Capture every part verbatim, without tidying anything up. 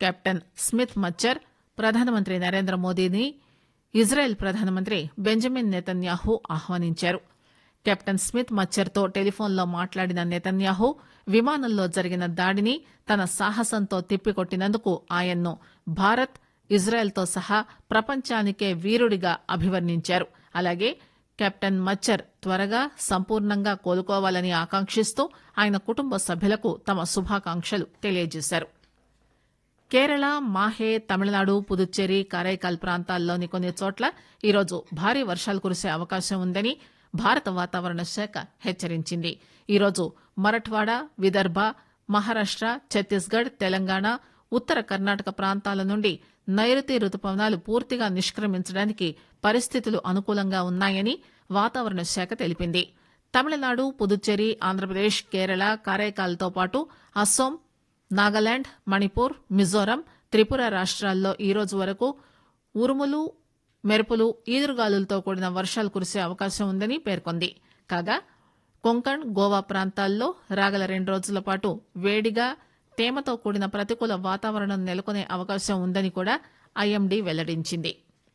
Captain Smith మచ్చర్ ప్రధానమంత్రి నరేంద్ర మోదీని Israel ప్రధానమంత్రి బెంజమిన్ నెతన్యాహు ఆహ్వానించారు. కెప్టెన్ స్మిత్ మచ్చర్తో టెలిఫోన్లో మాట్లాడిన నెతన్యాహు విమానంలో జరిగిన దాడిని తన సాహసంతో తిప్పికొట్టినందుకు ఆయన్ను భారత్, ఇజ్రాయెల్తో సహా ప్రపంచానికే వీరుడిగా అభివర్ణించారు. అలాగే కెప్టెన్ మచ్చర్ త్వరగా సంపూర్ణంగా కోలుకోవాలని ఆకాంక్షిస్తూ ఆయన కుటుంబ సభ్యులకు తమ శుభాకాంక్షలు తెలియజేశారు. కేరళ, మాహే, తమిళనాడు, పుదుచ్చేరి, కారైకాల్ ప్రాంతాల్లోని కొన్ని చోట్ల ఈరోజు భారీ వర్షాలు కురిసే అవకాశం ఉందని భారత వాతావరణ శాఖ హెచ్చరించింది. ఈరోజు మరఠ్వాడ, విదర్భ, మహారాష్ట, ఛత్తీస్గఢ్, తెలంగాణ, ఉత్తర కర్ణాటక ప్రాంతాల నుండి నైరుతి రుతుపవనాలు పూర్తిగా నిష్క్రమించడానికి పరిస్థితులు అనుకూలంగా ఉన్నాయని వాతావరణ శాఖ తెలిపింది. తమిళనాడు, పుదుచ్చేరి, ఆంధ్రప్రదేశ్, కేరళ, కారైకాల్తో పాటు అస్సోం, నాగాలాండ్, మణిపూర్, మిజోరం, త్రిపుర రాష్ట్రాల్లో ఈరోజు వరకు ఉరుములు, మెరుపులు, ఈదురుగాలులతో కూడిన వర్షాలు కురిసే అవకాశం ఉందని పేర్కొంది. కాగా కొంకణ్, గోవా ప్రాంతాల్లో రాగల రెండు రోజుల పాటు వేడిగా, తేమతో కూడిన ప్రతికూల వాతావరణం నెలకొనే అవకాశం ఉందని కూడా ఐఎండీ వెల్లడించింది.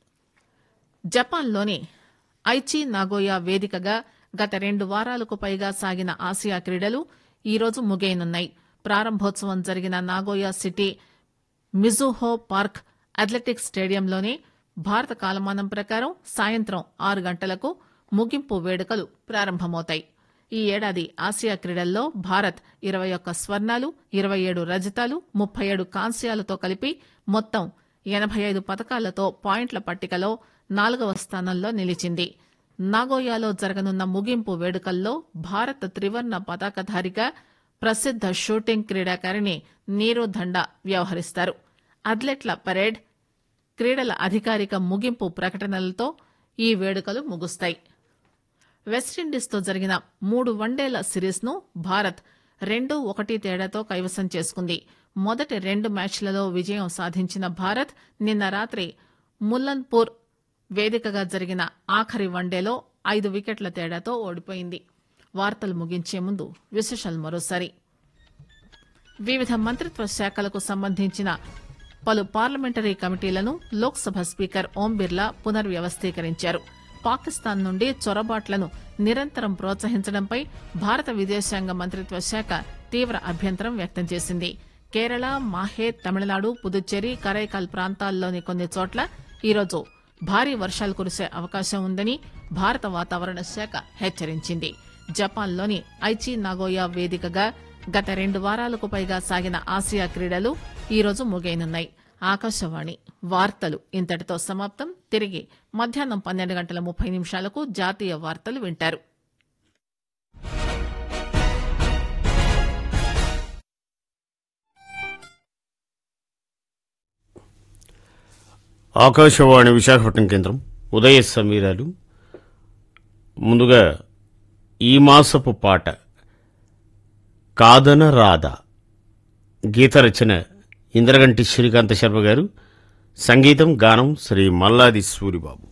జపాన్లోని ఐచి నాగోయా వేదికగా గత రెండు వారాలకు పైగా సాగిన ఆసియా క్రీడలు ఈరోజు ముగియనున్నాయి. ప్రారంభోత్సవం జరిగిన Nagoya city Mizuho park athletics స్టేడియంలోనే భారత కాలమానం ప్రకారం సాయంత్రం ఆరు గంటలకు ముగింపు వేడుకలు ప్రారంభమవుతాయి. ఈ ఏడాది ఆసియా క్రీడల్లో భారత్ ఇరవై ఒక్క స్వర్ణాలు, ఇరవై ఏడు రజతాలు, ముప్పై ఏడు కాంస్యాలతో కలిపి మొత్తం ఎనబై ఐదు పతకాలతో పాయింట్ల పట్టికలో నాలుగవ స్థానంలో నిలిచింది. నాగోయాలో జరగనున్న ముగింపు వేడుకల్లో భారత త్రివర్ణ పతాకధారిగా ప్రసిద్ద షూటింగ్ క్రీడాకారిణి నీరు దండా వ్యవహరిస్తారు. అథ్లెట్ల పరేడ్, క్రీడల అధికారిక ముగింపు ప్రకటనలతో ఈ వేడుకలు ముగుస్తాయి. వెస్టిండీస్తో జరిగిన మూడు వన్డేల సిరీస్ను భారత్ రెండు ఒకటి తేడాతో కైవసం చేసుకుంది. మొదటి రెండు మ్యాచ్లలో విజయం సాధించిన భారత్ నిన్న రాత్రి ముల్లన్పూర్ వేదికగా జరిగిన ఆఖరి వన్డేలో ఐదు వికెట్ల తేడాతో ఓడిపోయింది. వార్తలు ముగించే ముందు విశేషాలు మరోసారి. వివిధ మంత్రిత్వ శాఖలకు సంబంధించిన పలు పార్లమెంటరీ కమిటీలను లోక్సభ స్పీకర్ ఓం బిర్లా పునర్వ్యవస్థీకరించారు. పాకిస్తాన్ నుండి చొరబాట్లను నిరంతరం ప్రోత్సహించడంపై భారత విదేశాంగ మంత్రిత్వ శాఖ తీవ్ర అభ్యంతరం వ్యక్తం చేసింది. కేరళ, మాహే, తమిళనాడు, పుదుచ్చేరి, కరైకాల్ ప్రాంతాల్లోని కొన్ని చోట్ల ఈరోజు భారీ వర్షాలు కురిసే అవకాశం ఉందని భారత వాతావరణ శాఖ హెచ్చరించింది. జపాన్లోని ఐచి నాగోయా వేదికగా గత రెండు వారాలకు పైగా సాగిన ఆసియా క్రీడలు ఈరోజు ముగియనున్నాయి. ఆకాశవాణి వార్తలు ఇంతటితో సమాప్తం. తిరిగి మధ్యాహ్నం పన్నెండు గంటల ముప్పై నిమిషాలకు జాతీయ వార్తలు వింటారు. ఆకాశవాణి విశాఖపట్నం కేంద్రం ఉదయ సమీరాలు. ముందుగా ఈ మాసపు పాట కాదన రాధా గీత రచన ఇంద్రగంటి శ్రీకాంత శర్మ గారు, సంగీతం గానం శ్రీ మల్లాది సూరిబాబు.